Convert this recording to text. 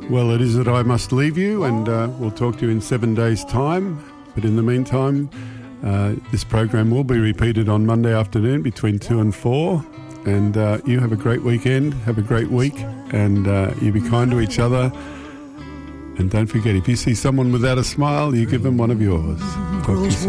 Well, it is that I must leave you, and we'll talk to you in 7 days' time. But in the meantime, this program will be repeated on Monday afternoon between 2 and 4. And you have a great weekend, have a great week, and you be kind to each other. And don't forget, if you see someone without a smile, you give them one of yours. Talk to you soon.